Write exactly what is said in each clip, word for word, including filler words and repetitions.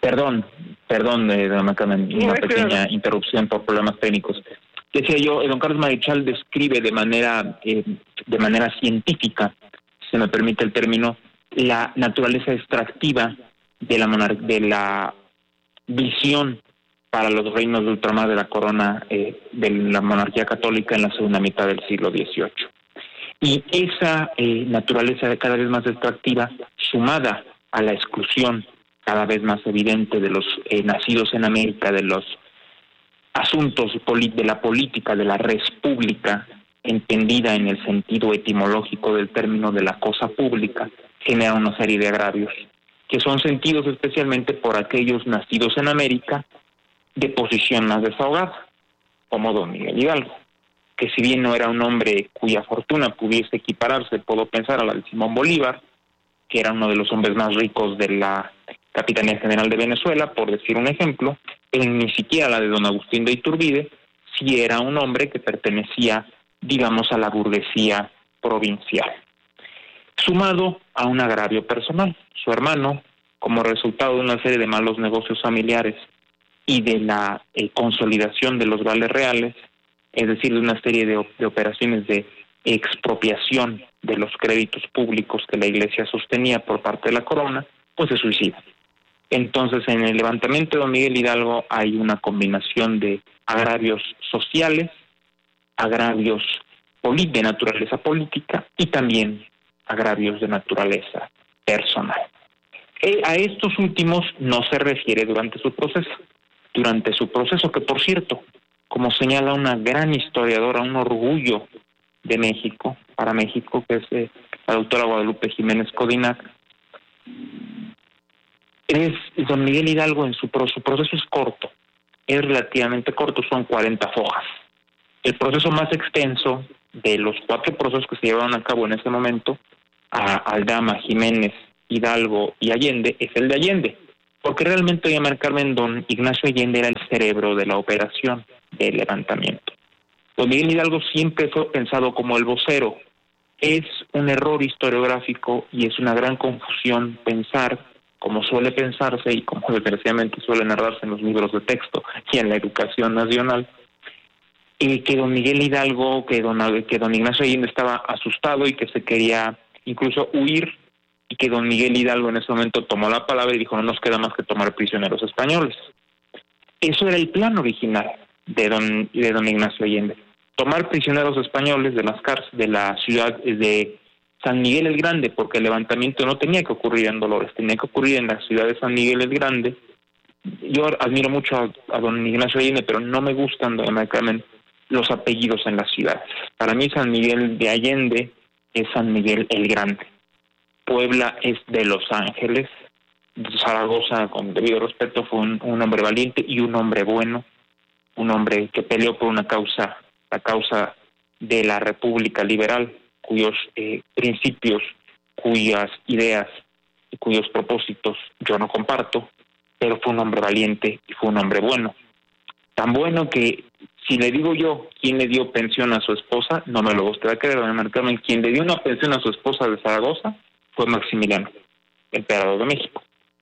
Perdón, perdón, eh, don Carmen, No, una es pequeña claro. interrupción por problemas técnicos. Decía yo, eh, don Carlos Marichal describe de manera eh, de manera científica, si se me permite el término, la naturaleza extractiva de la monar- de la visión para los reinos de ultramar de la corona eh, de la monarquía católica en la segunda mitad del siglo dieciocho. Y esa eh, naturaleza cada vez más extractiva, sumada a la exclusión cada vez más evidente de los eh, nacidos en América, de los asuntos de la política, de la res pública, entendida en el sentido etimológico del término de la cosa pública, genera una serie de agravios, que son sentidos especialmente por aquellos nacidos en América de posición más desahogada, como don Miguel Hidalgo, que si bien no era un hombre cuya fortuna pudiese equipararse, puedo pensar, a la de Simón Bolívar, que era uno de los hombres más ricos de la Capitanía General de Venezuela, por decir un ejemplo, él ni siquiera la de don Agustín de Iturbide, sí era un hombre que pertenecía, digamos, a la burguesía provincial. Sumado a un agravio personal, su hermano, como resultado de una serie de malos negocios familiares y de la eh, consolidación de los vales reales, es decir, de una serie de, de operaciones de expropiación de los créditos públicos que la Iglesia sostenía por parte de la corona, pues se suicida. Entonces, en el levantamiento de don Miguel Hidalgo hay una combinación de agravios sociales, agravios de naturaleza política y también agravios de naturaleza personal. Eh, a estos últimos no se refiere durante su proceso. Durante su proceso, que por cierto, como señala una gran historiadora, un orgullo de México, para México, que es eh, la doctora Guadalupe Jiménez Codinac, es don Miguel Hidalgo en su, su proceso es corto, es relativamente corto, son cuarenta fojas. El proceso más extenso de los cuatro procesos que se llevaron a cabo en ese momento, a Aldama, Jiménez, Hidalgo y Allende, es el de Allende, porque realmente, doña María Carmen, don Ignacio Allende era el cerebro de la operación del levantamiento. Don Miguel Hidalgo siempre fue pensado como el vocero. Es un error historiográfico y es una gran confusión pensar, como suele pensarse y como desgraciadamente suele narrarse en los libros de texto y en la educación nacional, y que don Miguel Hidalgo, que don, que don Ignacio Allende estaba asustado y que se quería incluso huir, y que don Miguel Hidalgo en ese momento tomó la palabra y dijo: no nos queda más que tomar prisioneros españoles. Eso era el plan original de don, de don Ignacio Allende, tomar prisioneros españoles de las cárceles de la ciudad de San Miguel el Grande, porque el levantamiento no tenía que ocurrir en Dolores, tenía que ocurrir en la ciudad de San Miguel el Grande. Yo admiro mucho a, a don Ignacio Allende, pero no me gustan, doña María Carmen, los apellidos en las ciudades. Para mí San Miguel de Allende es San Miguel el Grande. Puebla es de Los Ángeles. Zaragoza, con debido respeto, fue un, un hombre valiente y un hombre bueno, un hombre que peleó por una causa, la causa de la República Liberal, cuyos eh, principios, cuyas ideas y cuyos propósitos yo no comparto, pero fue un hombre valiente y fue un hombre bueno. Tan bueno que, si le digo yo quién le dio pensión a su esposa, no me lo gustaría creer, doña María Carmen. Quien le dio una pensión a su esposa de Zaragoza fue Maximiliano, emperador de México.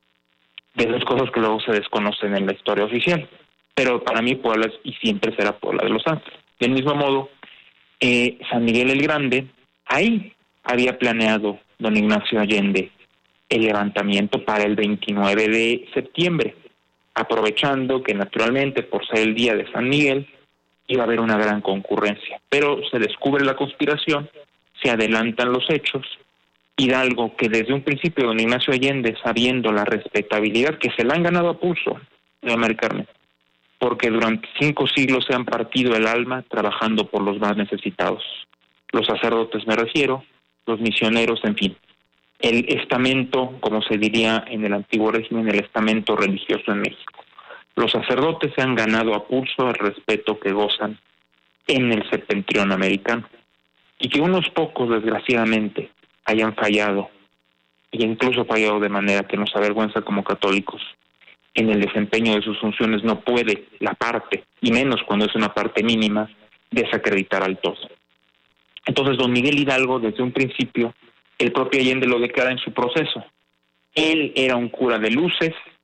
De esas cosas que luego se desconocen en la historia oficial. Pero para mí Puebla es, y siempre será Puebla de Los Ángeles. Del mismo modo, eh, San Miguel el Grande, ahí había planeado don Ignacio Allende el levantamiento para el veintinueve de septiembre, aprovechando que naturalmente por ser el día de San Miguel iba a haber una gran concurrencia. Pero se descubre la conspiración, se adelantan los hechos. Hidalgo, que desde un principio don Ignacio Allende, sabiendo la respetabilidad que se la han ganado a pulso, doña María Carmen, porque durante cinco siglos se han partido el alma trabajando por los más necesitados. Los sacerdotes me refiero, los misioneros, en fin. El estamento, como se diría en el antiguo régimen, el estamento religioso en México. Los sacerdotes se han ganado a pulso el respeto que gozan en el septentrión americano. Y que unos pocos, desgraciadamente, hayan fallado, e incluso fallado de manera que nos avergüenza como católicos, en el desempeño de sus funciones, no puede la parte, y menos cuando es una parte mínima, desacreditar al todo. Entonces, don Miguel Hidalgo, desde un principio, el propio Allende lo declara en su proceso. Él era un cura de luces,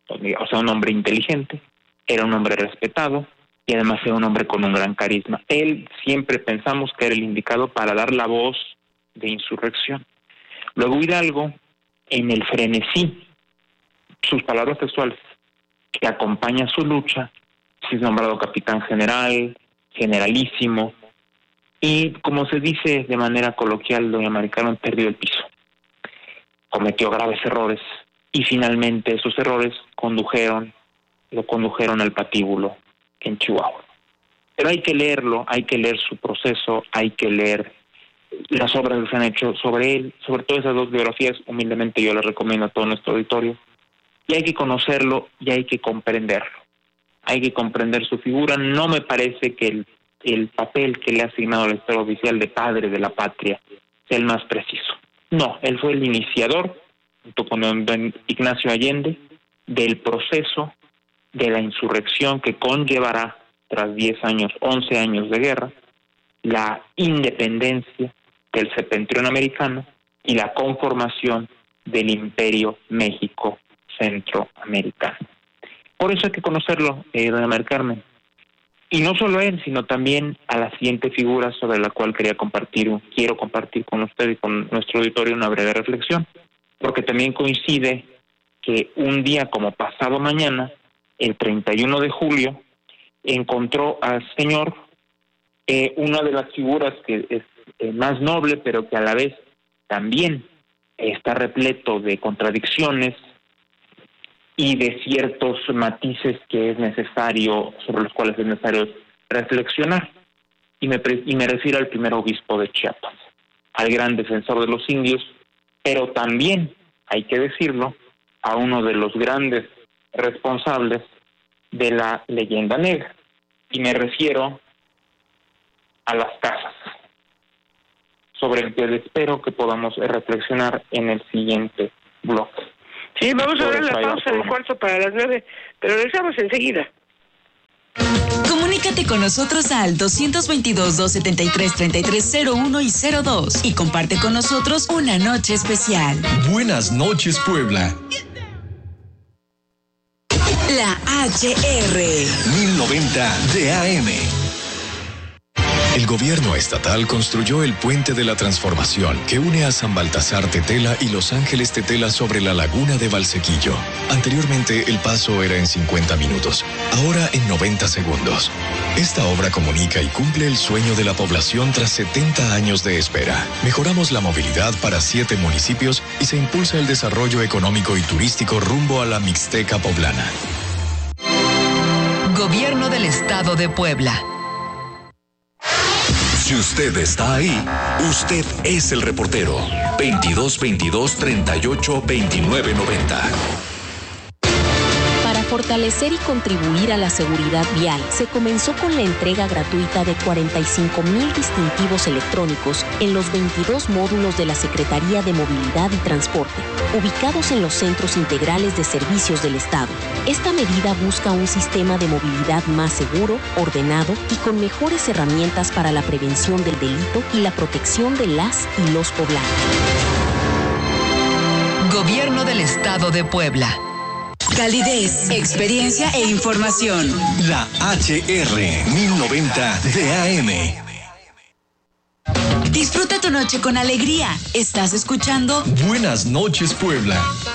o sea, un hombre inteligente, era un hombre respetado y además era un hombre con un gran carisma. Él siempre pensamos que era el indicado para dar la voz de insurrección. Luego Hidalgo, en el frenesí, sus palabras textuales, que acompaña su lucha, es nombrado capitán general, generalísimo, y como se dice de manera coloquial, doña Mari Carmen perdió el piso. Cometió graves errores y finalmente esos errores condujeron, lo condujeron al patíbulo en Chihuahua. Pero hay que leerlo, hay que leer su proceso, hay que leer las obras que se han hecho sobre él, sobre todo esas dos biografías, humildemente yo les recomiendo a todo nuestro auditorio, y hay que conocerlo y hay que comprenderlo. Hay que comprender su figura. No me parece que el, el papel que le ha asignado la historia oficial de padre de la patria sea el más preciso. No, él fue el iniciador, junto con don Ignacio Allende, del proceso de la insurrección que conllevará, tras diez años, once años de guerra, la independencia del septentrión americano y la conformación del Imperio México Centroamericano. Por eso hay que conocerlo, eh, doña Mari Carmen. Y no solo él, sino también a la siguiente figura sobre la cual quería compartir, quiero compartir con usted y con nuestro auditorio una breve reflexión, porque también coincide que un día como pasado mañana, el treinta y uno de julio, encontró al señor eh, una de las figuras que es eh, más noble, pero que a la vez también está repleto de contradicciones y de ciertos matices que es necesario, sobre los cuales es necesario reflexionar. Y me, y me refiero al primer obispo de Chiapas, al gran defensor de los indios, pero también, hay que decirlo, a uno de los grandes responsables de la leyenda negra. Y me refiero a las casas, sobre el que espero que podamos reflexionar en el siguiente bloque. Sí, vamos a ver la pausa del cuarto para las nueve, pero regresamos enseguida. Comunícate con nosotros al dos veintidós, doscientos setenta y tres, treinta y tres cero uno y cero dos y comparte con nosotros una noche especial. Buenas noches, Puebla. La H R mil noventa de A M. El gobierno estatal construyó el Puente de la Transformación que une a San Baltasar Tetela y Los Ángeles Tetela sobre la laguna de Valsequillo. Anteriormente el paso era en cincuenta minutos, ahora en noventa segundos. Esta obra comunica y cumple el sueño de la población tras setenta años de espera. Mejoramos la movilidad para siete municipios y se impulsa el desarrollo económico y turístico rumbo a la Mixteca poblana. Gobierno del Estado de Puebla. Si usted está ahí, usted es el reportero. veintidós veintidós, treinta y ocho, veintinueve noventa. Para fortalecer y contribuir a la seguridad vial, se comenzó con la entrega gratuita de cuarenta y cinco mil distintivos electrónicos en los veintidós módulos de la Secretaría de Movilidad y Transporte, ubicados en los centros integrales de servicios del Estado. Esta medida busca un sistema de movilidad más seguro, ordenado y con mejores herramientas para la prevención del delito y la protección de las y los poblanos. Gobierno del Estado de Puebla. Calidez, experiencia e información. La H R mil noventa de A M. Disfruta tu noche con alegría. Estás escuchando Buenas noches, Puebla.